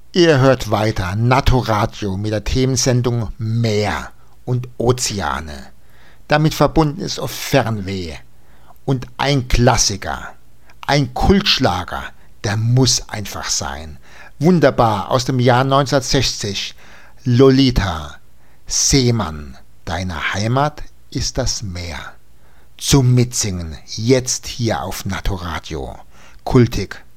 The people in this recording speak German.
Ihr hört weiter Naturadio mit der Themensendung Meer und Ozeane. Damit verbunden ist oft Fernweh. Und ein Klassiker, ein Kultschlager, der muss einfach sein. Wunderbar, aus dem Jahr 1960. Lolita, Seemann, deine Heimat ist das Meer. Zum Mitsingen, jetzt hier auf Naturadio. Kultig.